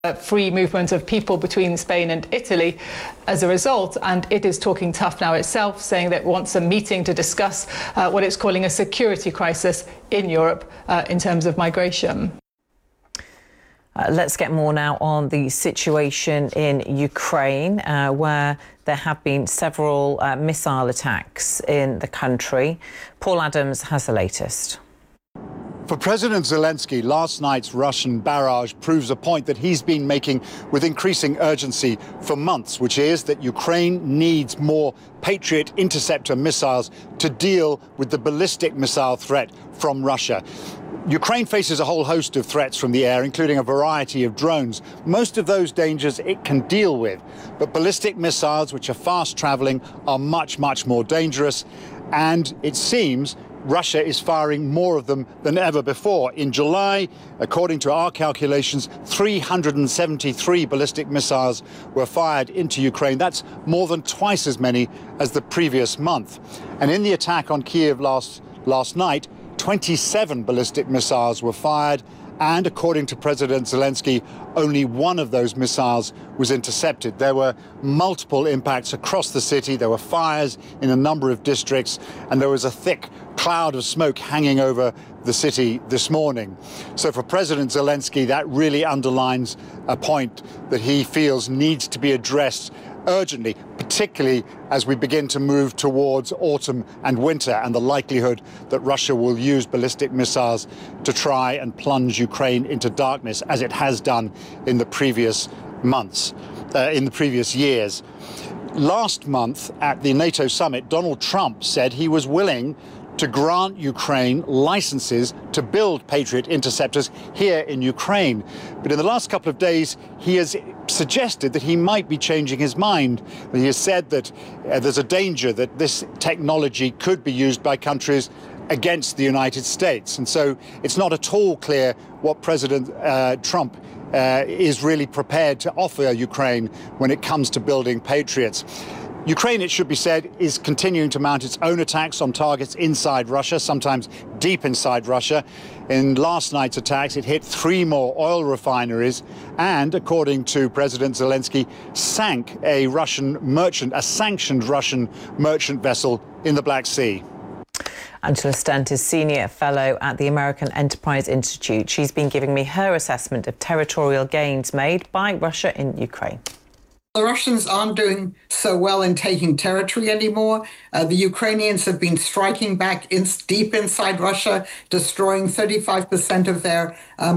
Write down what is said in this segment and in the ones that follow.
free movement of people between Spain and Italy as a result, and it is talking tough now itself, saying that it wants a meeting to discuss what it's calling a security crisis in Europe in terms of migration. Let's get more now on the situation in Ukraine, where there have been several missile attacks in the country. Paul Adams has the latest. For President Zelensky, last night's Russian barrage proves a point that he's been making with increasing urgency for months, which is that Ukraine needs more Patriot interceptor missiles to deal with the ballistic missile threat from Russia. Ukraine faces a whole host of threats from the air, including a variety of drones. Most of those dangers it can deal with, but ballistic missiles, which are fast-traveling, are much, much more dangerous, and it seems Russia is firing more of them than ever before. In July, according to our calculations, 373 ballistic missiles were fired into Ukraine. That's more than twice as many as the previous month. And in the attack on Kyiv last night, 27 ballistic missiles were fired, and according to President Zelensky, only one of those missiles was intercepted. There were multiple impacts across the city. There were fires in a number of districts, and there was a thick cloud of smoke hanging over the city this morning. So for President Zelensky, that really underlines a point that he feels needs to be addressed urgently, particularly as we begin to move towards autumn and winter and the likelihood that Russia will use ballistic missiles to try and plunge Ukraine into darkness, as it has done in the previous months, in the previous years. Last month at the NATO summit, Donald Trump said he was willing to grant Ukraine licenses to build Patriot interceptors here in Ukraine. But in the last couple of days, he has suggested that he might be changing his mind. He has said that there's a danger that this technology could be used by countries against the United States. And so it's not at all clear what President Trump is really prepared to offer Ukraine when it comes to building Patriots. Ukraine, it should be said, is continuing to mount its own attacks on targets inside Russia, sometimes deep inside Russia. In last night's attacks, it hit 3 more oil refineries and, according to President Zelensky, sank a sanctioned Russian merchant vessel in the Black Sea. Angela Stent is Senior Fellow at the American Enterprise Institute. She's been giving me her assessment of territorial gains made by Russia in Ukraine. The Russians aren't doing so well in taking territory anymore. The Ukrainians have been striking back deep inside Russia, destroying 35% of their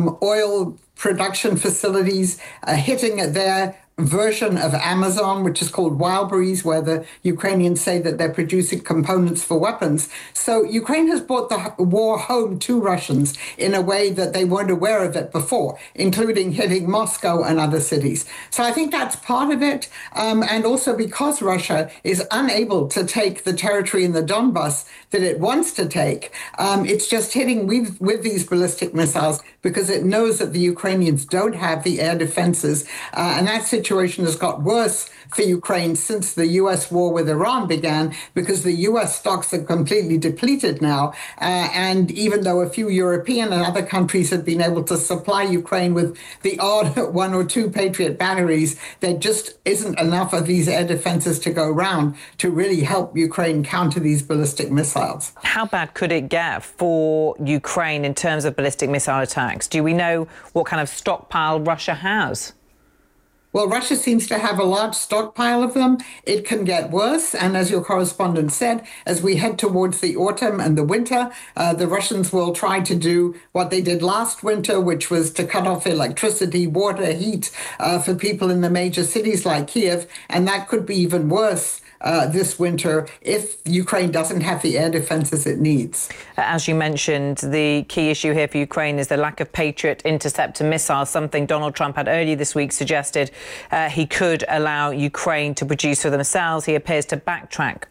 oil production facilities, hitting their version of Amazon, which is called Wildberries, where the Ukrainians say that they're producing components for weapons. So Ukraine has brought the war home to Russians in a way that they weren't aware of it before, including hitting Moscow and other cities. So I think that's part of it. And also because Russia is unable to take the territory in the Donbass that it wants to take, it's just hitting with these ballistic missiles because it knows that the Ukrainians don't have the air defenses. And that situation has got worse for Ukraine since the U.S. war with Iran began, because the U.S. stocks are completely depleted now. And even though a few European and other countries have been able to supply Ukraine with the odd 1 or 2 Patriot batteries, there just isn't enough of these air defenses to go around to really help Ukraine counter these ballistic missiles. How bad could it get for Ukraine in terms of ballistic missile attacks? Do we know what kind of stockpile Russia has? Well, Russia seems to have a large stockpile of them. It can get worse. And as your correspondent said, as we head towards the autumn and the winter, the Russians will try to do what they did last winter, which was to cut off electricity, water, heat for people in the major cities like Kyiv. And that could be even worse this winter if Ukraine doesn't have the air defenses it needs. As you mentioned, the key issue here for Ukraine is the lack of Patriot interceptor missiles, something Donald Trump had earlier this week suggested he could allow Ukraine to produce for themselves. He appears to have backtracked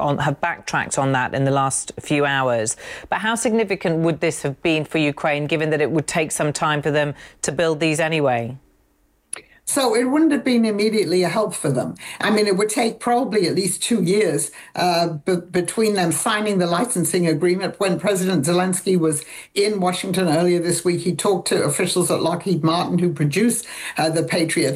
on that in the last few hours. But how significant would this have been for Ukraine, given that it would take some time for them to build these anyway? So it wouldn't have been immediately a help for them. I mean, it would take probably at least 2 years between them signing the licensing agreement. When President Zelensky was in Washington earlier this week, he talked to officials at Lockheed Martin who produce the Patriot